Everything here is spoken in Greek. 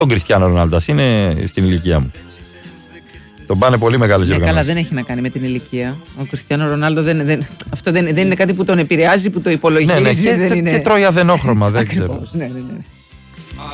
τον Κριστιάνο Ρονάλντο, είναι στην ηλικία μου. Τον πάνε πολύ μεγάλες διοργανώσεις. Καλά, δεν έχει να κάνει με την ηλικία. Ο Κριστιάνο Ρονάλντο αυτό δεν είναι κάτι που τον επηρεάζει, που το υπολογίζει. Και τρώει αδενόχρωμα, δεν ξέρω. Ναι.